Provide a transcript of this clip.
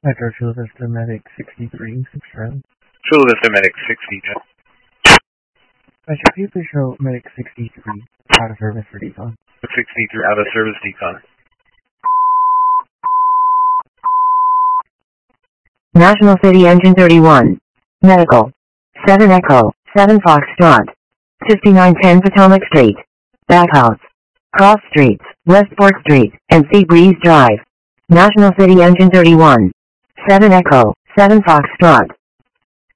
Metro Chula Vista Medic 63, subscribe. Chula Vista Medic 60. Metro Pizza Show Medic 63, out of service for decon. 63 out of service decon. National City Engine 31. Medical. 7 Echo, 7 Foxtrot. 5910 Potomac Street. Bathhouse. Cross Streets, Westport Street, and Sea Breeze Drive. National City Engine 31. 7 Echo, 7 Foxtrot.